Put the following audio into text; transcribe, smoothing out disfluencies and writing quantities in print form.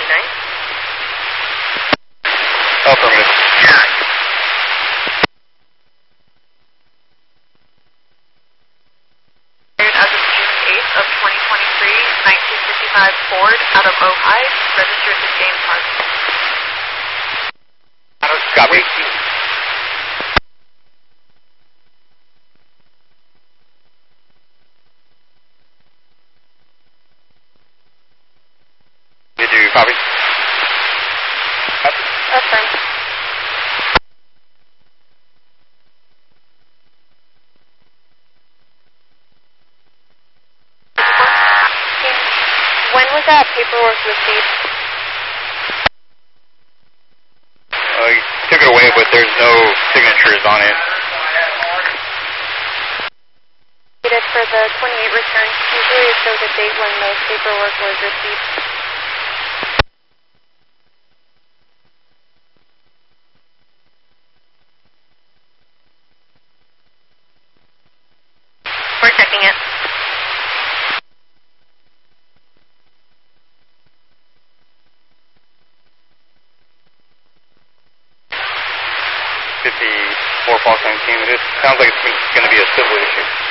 Affirmative. As of June 8th of 2023, 1955 Ford out of Ojai, registered to James Harvey. Copy. Did you copy? Affirm. When was that paperwork received? He took it away, but there's no signatures on it. Dated for the 28 return. Usually it shows a date when the paperwork was received. We're checking it. Four Fox 19. This sounds like it's going to be a civil issue.